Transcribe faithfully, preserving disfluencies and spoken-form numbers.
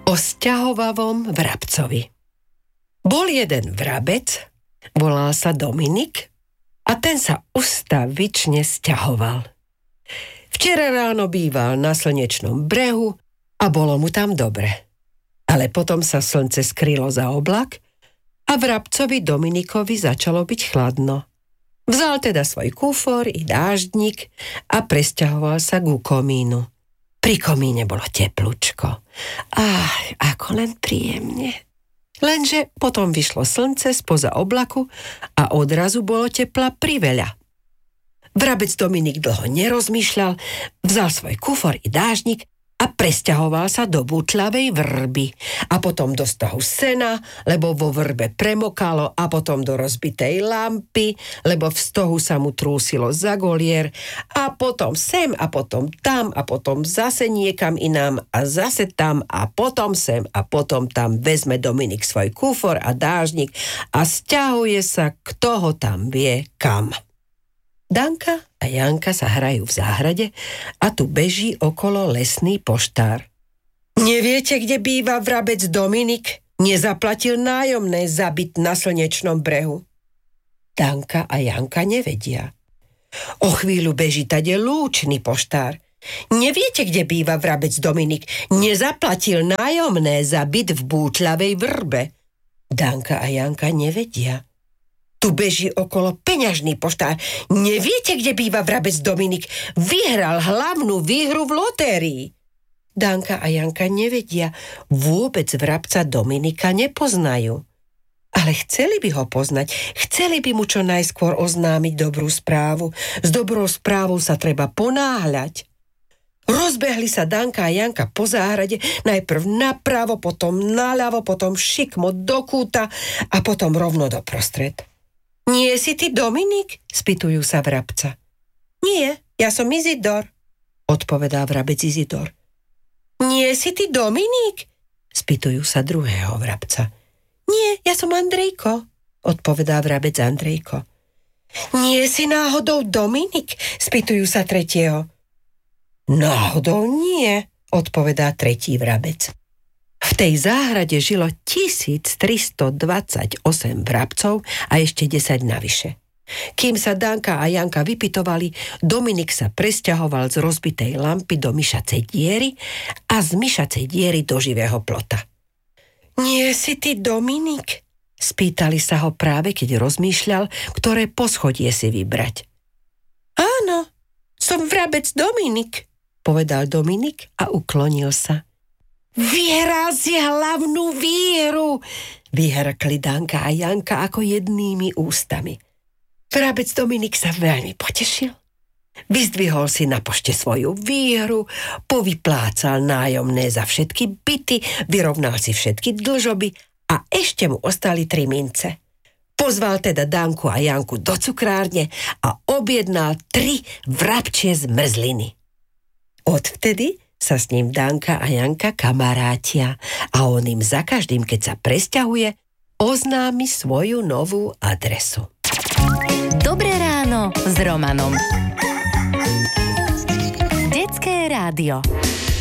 O sťahovavom vrabcovi. Bol jeden vrabec, volal sa Dominik a ten sa ustavične sťahoval. Včera ráno býval na slnečnom brehu a bolo mu tam dobre. Ale potom sa slnce skrylo za oblak a vrabcovi Dominikovi začalo byť chladno. Vzal teda svoj kufor i dáždnik a presťahoval sa ku komínu. Pri komíne bolo teplúčko. Ach, ako len príjemne. Lenže potom vyšlo slnce spoza oblaku a odrazu bolo tepla priveľa. Vrabec Dominik dlho nerozmýšľal, vzal svoj kufor i dáždnik a presťahoval sa do bútľavej vrby a potom do stohu sena, lebo vo vrbe premokalo a potom do rozbitej lampy, lebo v stohu sa mu trúsilo za golier a potom sem a potom tam a potom zase niekam inám a zase tam a potom sem a potom tam vezme Dominik svoj kufor a dážnik a sťahuje sa, kto ho tam vie kam. Danka a Janka sa hrajú v záhrade a tu beží okolo lesný poštár. Neviete, kde býva vrabec Dominik? Nezaplatil nájomné za byt na slnečnom brehu. Danka a Janka nevedia. O chvíľu beží tade lúčný poštár. Neviete, kde býva vrabec Dominik? Nezaplatil nájomné za byt v bútľavej vrbe. Danka a Janka nevedia. Tu beží okolo peňažný poštár. Neviete, kde býva vrabec Dominik? Vyhral hlavnú výhru v lotérii. Danka a Janka nevedia. Vôbec vrabca Dominika nepoznajú. Ale chceli by ho poznať. Chceli by mu čo najskôr oznámiť dobrú správu. S dobrou správou sa treba ponáhľať. Rozbehli sa Danka a Janka po záhrade, najprv napravo, potom naľavo, potom šikmo do kúta a potom rovno do prostred. Nie si ty Dominik? Spýtujú sa vrabca. Nie, ja som Izidor, odpovedá vrabec Izidor. Nie si ty Dominik? Spýtujú sa druhého vrabca. Nie, ja som Andrejko, odpovedá vrabec Andrejko. Nie si náhodou Dominik? Spýtujú sa tretieho. Náhodou nie, odpovedá tretí vrabec. V tej záhrade žilo tisíctristodvadsaťosem vrabcov a ešte desať navyše. Kým sa Danka a Janka vypytovali, Dominik sa presťahoval z rozbitej lampy do myšacej diery a z myšacej diery do živého plota. Nie si ty Dominik? Spýtali sa ho práve, keď rozmýšľal, ktoré poschodie si vybrať. Áno, som vrabec Dominik, povedal Dominik a uklonil sa. Vyhral si hlavnú výhru, vyhrkli Danka a Janka ako jednými ústami. Vrabec Dominik sa veľmi potešil. Vyzdvihol si na pošte svoju výhru, povyplácal nájomné za všetky byty, vyrovnal si všetky dlžoby a ešte mu ostali tri mince. Pozval teda Danku a Janku do cukrárne a objednal tri vrabčie zmrzliny. Odvtedy sa s ním Danka a Janka kamarátia a on im za každým, keď sa presťahuje, oznámi svoju novú adresu. Dobré ráno s Romanom. Detské rádio.